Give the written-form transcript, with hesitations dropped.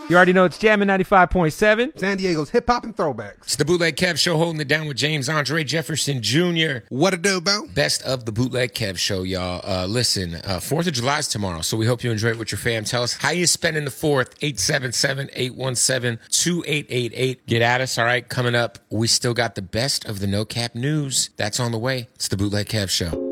You already know it's Jammin' 95.7. San Diego's hip-hop and throwbacks. It's the Bootleg Kev Show, holding it down with James Andre Jefferson Jr. What a do, Bo? Best of the Bootleg Kev Show, y'all. Listen, 4th of July is tomorrow, so we hope you enjoy it with your fam. Tell us how you spending the 4th, 877-817-2888. Get at us, all right? Coming up, we still got the best of the No Cap news. That's on the way. It's the Bootleg Kev Show.